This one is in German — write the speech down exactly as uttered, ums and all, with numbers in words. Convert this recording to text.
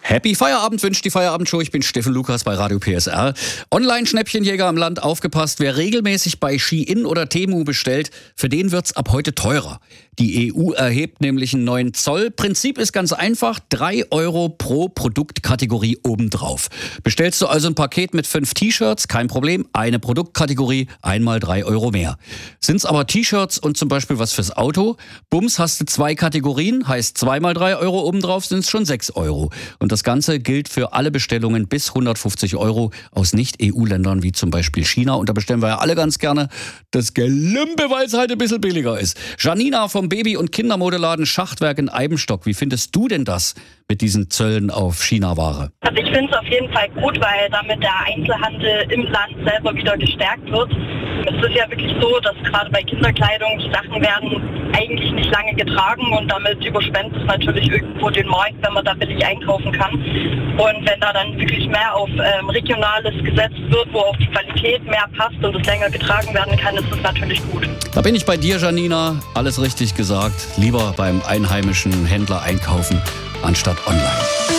Happy Feierabend wünscht die Feierabendshow. Ich bin Steffen Lukas bei Radio P S R. Online-Schnäppchenjäger am Land, aufgepasst. Wer regelmäßig bei Shein oder Temu bestellt, für den wird's ab heute teurer. Die E U erhebt nämlich einen neuen Zoll. Prinzip ist ganz einfach, drei Euro pro Produktkategorie obendrauf. Bestellst du also ein Paket mit fünf T-Shirts, kein Problem, eine Produktkategorie, einmal drei Euro mehr. Sind's aber T-Shirts und zum Beispiel was fürs Auto, bums, hast du zwei Kategorien, heißt zweimal drei Euro obendrauf, sind's schon sechs Euro. Und das Ganze gilt für alle Bestellungen bis hundertfünfzig Euro aus Nicht-E U-Ländern wie zum Beispiel China. Und da bestellen wir ja alle ganz gerne das Gelümpe, weil es halt ein bisschen billiger ist. Janina vom Baby- und Kindermodeladen Schachtwerk in Eibenstock. Wie findest du denn das mit diesen Zöllen auf China-Ware? Also ich finde es auf jeden Fall gut, weil damit der Einzelhandel im Land selber wieder gestärkt wird. Es ist ja wirklich so, dass gerade bei Kinderkleidung die Sachen werden eigentlich nicht lange getragen und damit überschwemmt es natürlich irgendwo den Markt, wenn man da billig einkaufen kann. Und wenn da dann wirklich mehr auf ähm, Regionales gesetzt wird, wo auch die Qualität mehr passt und es länger getragen werden kann, ist das natürlich gut. Da bin ich bei dir, Janina. Alles richtig gesagt. Lieber beim einheimischen Händler einkaufen, anstatt online.